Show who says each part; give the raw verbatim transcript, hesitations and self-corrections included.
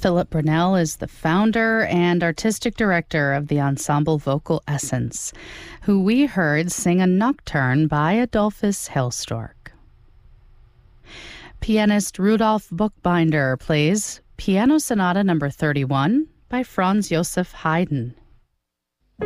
Speaker 1: Philip Brunel is the founder and artistic director of the ensemble Vocal Essence, who we heard sing a nocturne by Adolphus Hailstork. Pianist Rudolf Buchbinder plays Piano Sonata number thirty-one by Franz Joseph Haydn.